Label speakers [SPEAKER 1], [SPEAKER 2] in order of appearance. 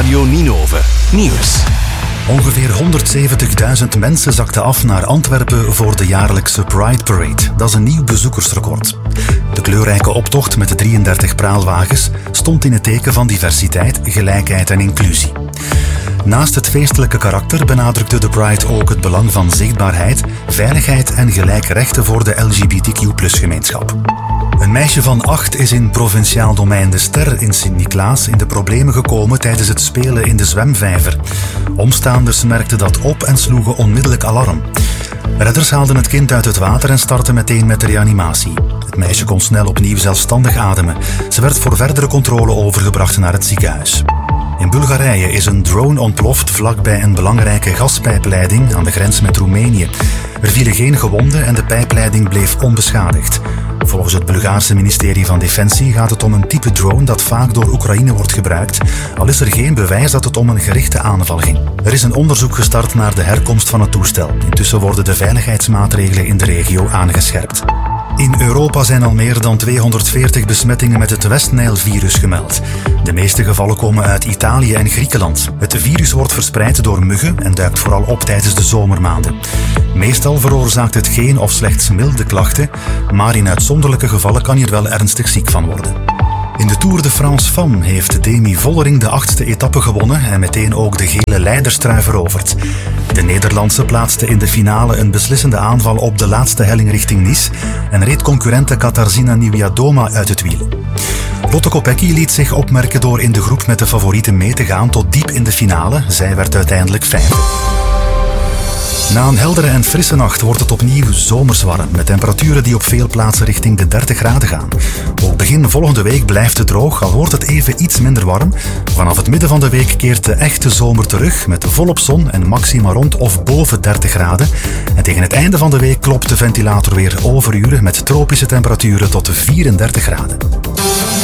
[SPEAKER 1] Radio Ninove Nieuws.
[SPEAKER 2] Ongeveer 170.000 mensen zakten af naar Antwerpen voor de jaarlijkse Pride Parade. Dat is een nieuw bezoekersrecord. De kleurrijke optocht met de 33 praalwagens stond in het teken van diversiteit, gelijkheid en inclusie. Naast het feestelijke karakter benadrukte de Pride ook het belang van zichtbaarheid, veiligheid en gelijke rechten voor de LGBTQ+-gemeenschap. Een meisje van 8 is in provinciaal domein De Ster in Sint-Niklaas in de problemen gekomen tijdens het spelen in de zwemvijver. Omstaanders merkten dat op en sloegen onmiddellijk alarm. Redders haalden het kind uit het water en startten meteen met de reanimatie. Het meisje kon snel opnieuw zelfstandig ademen. Ze werd voor verdere controle overgebracht naar het ziekenhuis. In Bulgarije is een drone ontploft vlakbij een belangrijke gaspijpleiding aan de grens met Roemenië. Er vielen geen gewonden en de pijpleiding bleef onbeschadigd. Volgens het Bulgaarse ministerie van Defensie gaat het om een type drone dat vaak door Oekraïne wordt gebruikt, al is er geen bewijs dat het om een gerichte aanval ging. Er is een onderzoek gestart naar de herkomst van het toestel. Intussen worden de veiligheidsmaatregelen in de regio aangescherpt. In Europa zijn al meer dan 240 besmettingen met het West-Nijl-virus gemeld. De meeste gevallen komen uit Italië en Griekenland. Het virus wordt verspreid door muggen en duikt vooral op tijdens de zomermaanden. Meestal veroorzaakt het geen of slechts milde klachten, maar in uitzonderlijke gevallen kan je er wel ernstig ziek van worden. In de Tour de France Femmes heeft Demi Vollering de 8e etappe gewonnen en meteen ook de gele leiderstrui veroverd. De Nederlandse plaatste in de finale een beslissende aanval op de laatste helling richting Nice en reed concurrente Katarzyna Niewiadoma uit het wiel. Lotte Kopecky liet zich opmerken door in de groep met de favorieten mee te gaan tot diep in de finale. Zij werd uiteindelijk 5e. Na een heldere en frisse nacht wordt het opnieuw zomers warm, met temperaturen die op veel plaatsen richting de 30 graden gaan. Ook begin volgende week blijft het droog, al wordt het even iets minder warm. Vanaf het midden van de week keert de echte zomer terug, met volop zon en maxima rond of boven 30 graden. En tegen het einde van de week klopt de ventilator weer overuren met tropische temperaturen tot 34 graden.